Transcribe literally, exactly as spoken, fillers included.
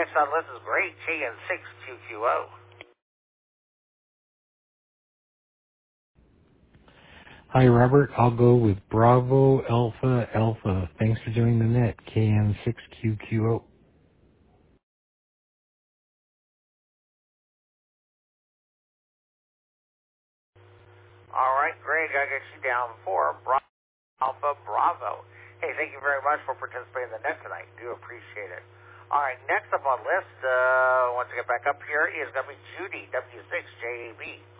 Next on the list is Greg, K N six Q Q O. Hi, Robert. I'll go with Bravo Alpha Alpha. Thanks for joining the net. K N six Q Q O. All right, Greg, I got you down for Bravo Alpha Bravo. Hey, thank you very much for participating in the net tonight. Do appreciate it. All right, next up on the list, uh, once I get back up here, is going to be Judy, W six J A B.